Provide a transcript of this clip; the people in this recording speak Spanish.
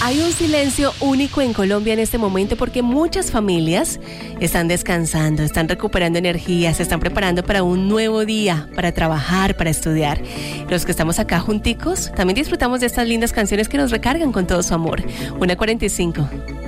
Hay un silencio único en Colombia en este momento porque muchas familias están descansando, están recuperando energía, se están preparando para un nuevo día, para trabajar, para estudiar. Los que estamos acá junticos también disfrutamos de estas lindas canciones que nos recargan con todo su amor. 1:45.